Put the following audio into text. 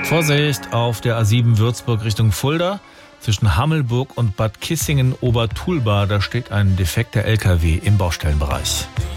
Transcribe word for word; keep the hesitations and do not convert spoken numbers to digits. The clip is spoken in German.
Vorsicht auf der A sieben Würzburg Richtung Fulda. Zwischen Hammelburg und Bad Kissingen-Obertulba, da steht ein defekter L K W im Baustellenbereich.